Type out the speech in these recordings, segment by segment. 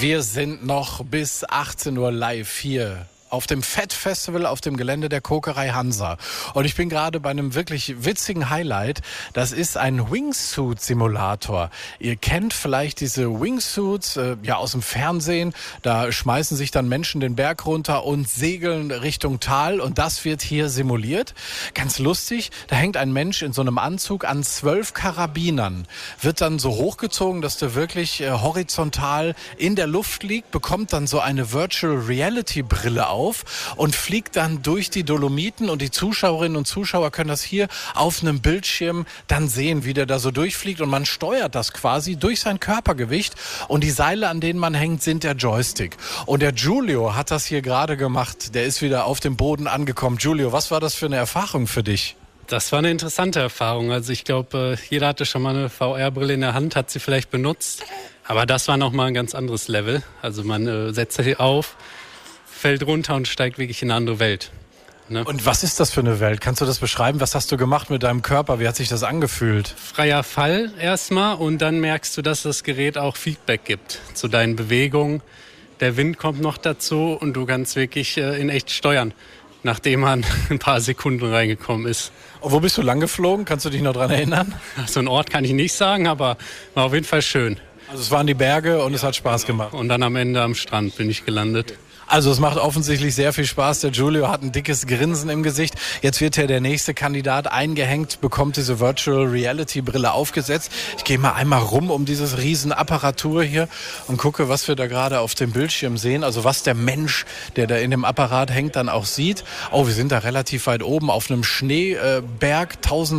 Wir sind noch bis 18 Uhr live hier auf dem Fett Festival auf dem Gelände der Kokerei Hansa. Und ich bin gerade bei einem wirklich witzigen Highlight. Das ist ein Wingsuit-Simulator. Ihr kennt vielleicht diese Wingsuits aus dem Fernsehen. Da schmeißen sich dann Menschen den Berg runter und segeln Richtung Tal. Und das wird hier simuliert. Ganz lustig, da hängt ein Mensch in so einem Anzug an 12 Karabinern. Wird dann so hochgezogen, dass der wirklich horizontal in der Luft liegt, bekommt dann so eine Virtual Reality Brille auf und fliegt dann durch die Dolomiten, und die Zuschauerinnen und Zuschauer können das hier auf einem Bildschirm dann sehen, wie der da so durchfliegt, und man steuert das quasi durch sein Körpergewicht, und die Seile, an denen man hängt, sind der Joystick. Und der Giulio hat das hier gerade gemacht, der ist wieder auf dem Boden angekommen. Giulio, was war das für eine Erfahrung für dich? Das war eine interessante Erfahrung. Also ich glaube, jeder hatte schon mal eine VR-Brille in der Hand, hat sie vielleicht benutzt, aber das war nochmal ein ganz anderes Level. Also man setzt sie auf, fällt runter und steigt wirklich in eine andere Welt. Ne? Und was ist das für eine Welt? Kannst du das beschreiben? Was hast du gemacht mit deinem Körper? Wie hat sich das angefühlt? Freier Fall erstmal, und dann merkst du, dass das Gerät auch Feedback gibt zu deinen Bewegungen. Der Wind kommt noch dazu und du kannst wirklich in echt steuern, nachdem man ein paar Sekunden reingekommen ist. Und wo bist du lang geflogen? Kannst du dich noch dran erinnern? So einen Ort kann ich nicht sagen, aber war auf jeden Fall schön. Also es waren die Berge und es hat Spaß gemacht. Und dann am Ende am Strand bin ich gelandet. Also es macht offensichtlich sehr viel Spaß. Der Giulio hat ein dickes Grinsen im Gesicht. Jetzt wird ja der nächste Kandidat eingehängt, bekommt diese Virtual Reality Brille aufgesetzt. Ich gehe mal einmal rum um dieses Riesenapparatur hier und gucke, was wir da gerade auf dem Bildschirm sehen. Also was der Mensch, der da in dem Apparat hängt, dann auch sieht. Oh, wir sind da relativ weit oben auf einem Schneeberg,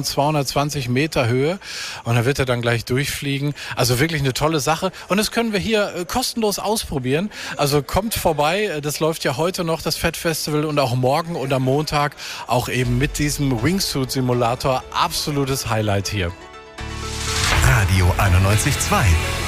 1220 Meter Höhe. Und da wird er dann gleich durchfliegen. Also wirklich eine tolle Sache. Und das können wir hier kostenlos ausprobieren. Also kommt vorbei. Das läuft ja heute noch, das Fett Festival, und auch morgen und am Montag auch eben mit diesem Wingsuit-Simulator. Absolutes Highlight hier. Radio 91.2